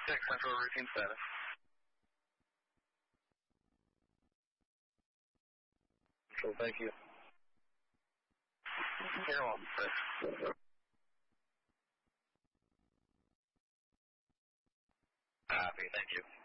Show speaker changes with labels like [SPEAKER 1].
[SPEAKER 1] Check Central routine status. Control, thank you. You're welcome, sir. Copy, thank you.